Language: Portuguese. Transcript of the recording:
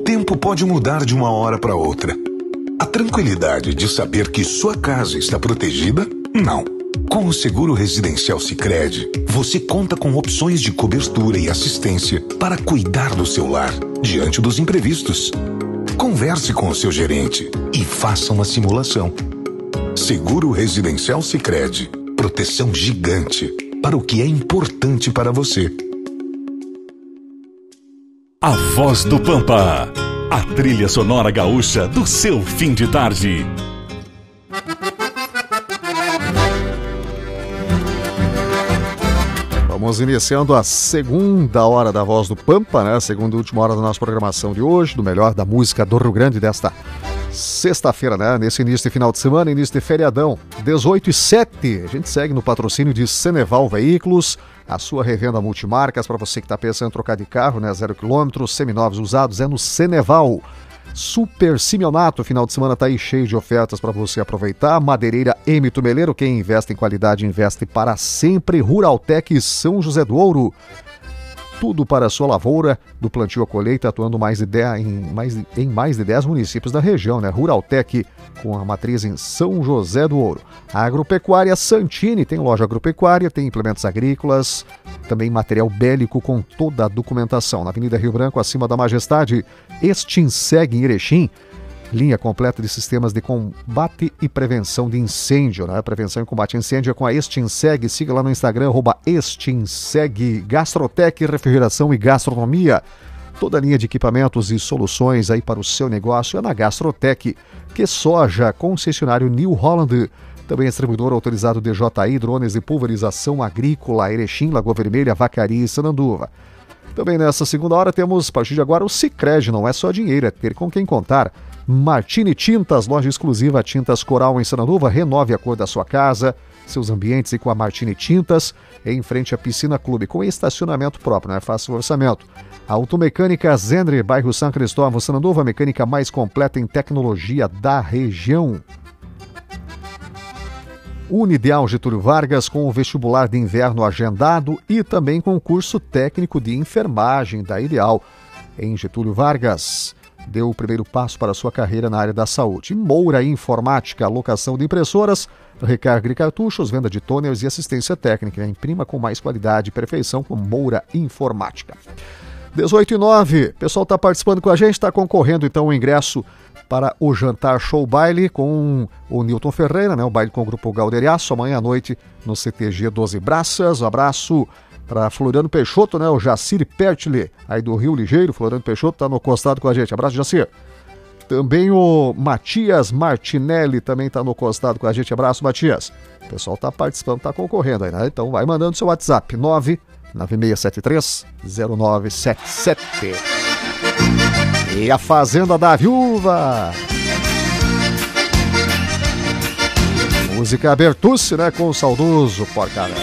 tempo pode mudar de uma hora para outra. A tranquilidade de saber que sua casa está protegida? Não. Com o Seguro Residencial Sicredi, você conta com opções de cobertura e assistência para cuidar do seu lar diante dos imprevistos. Converse com o seu gerente e faça uma simulação. Seguro Residencial Sicredi. Proteção gigante para o que é importante para você. A Voz do Pampa. A trilha sonora gaúcha do seu fim de tarde. Vamos iniciando a segunda hora da Voz do Pampa, né? Segunda e última hora da nossa programação de hoje, do melhor da música do Rio Grande desta sexta-feira, né? Nesse início de final de semana, início de feriadão, 18h07. A gente segue no patrocínio de Ceneval Veículos, a sua revenda multimarcas para você que está pensando em trocar de carro, né? 0 km, seminovos usados, é no Ceneval. Super Simeonato, final de semana tá aí cheio de ofertas para você aproveitar. Madeireira M. Tumeleiro, quem investe em qualidade investe para sempre. Ruraltec São José do Ouro, tudo para a sua lavoura, do plantio à colheita, atuando em mais de 10 municípios da região, né? Ruraltec, com a matriz em São José do Ouro. A Agropecuária Santini, tem loja agropecuária, tem implementos agrícolas, também material bélico com toda a documentação. Na Avenida Rio Branco, acima da Majestade, Extinseg em Erechim, linha completa de sistemas de combate e prevenção de incêndio, né? Prevenção e combate a incêndio é com a Extinseg. Siga lá no Instagram, @Extinseg. Gastrotec, refrigeração e gastronomia. Toda a linha de equipamentos e soluções aí para o seu negócio é na Gastrotec. Que soja, concessionário New Holland. Também é distribuidor autorizado DJI, drones e pulverização agrícola, Erechim, Lagoa Vermelha, Vacaria e Sananduva. Também nessa segunda hora temos, a partir de agora, o Sicredi. Não é só dinheiro, é ter com quem contar. Martini Tintas, loja exclusiva Tintas Coral em Sananduva. Renove a cor da sua casa, seus ambientes e com a Martini Tintas, em frente à Piscina Clube, com estacionamento próprio, né? Faça o orçamento. Automecânica Zendre, bairro São Cristóvão, Sananduva, a mecânica mais completa em tecnologia da região. Unideal Getúlio Vargas, com o vestibular de inverno agendado e também com o curso técnico de enfermagem da Ideal em Getúlio Vargas. Deu o primeiro passo para a sua carreira na área da saúde. Moura Informática, locação de impressoras, recarga de cartuchos, venda de toners e assistência técnica. Imprima com mais qualidade e perfeição com Moura Informática. 18h09, o pessoal está participando com a gente, está concorrendo então o ingresso para o Jantar Show Baile com o Nilton Ferreira, né? O baile com o Grupo Galderiaço, amanhã à noite no CTG 12 Braças. Um abraço para Floriano Peixoto, né? O Jacir Pertile, aí do Rio Ligeiro. Floriano Peixoto está no costado com a gente. Abraço, Jacir. Também o Matias Martinelli também está no costado com a gente. Abraço, Matias. O pessoal está participando, está concorrendo aí, né? Então vai mandando seu WhatsApp, 996730977. E a Fazenda da Viúva. Música Bertucci, né? Com o saudoso Porcaré.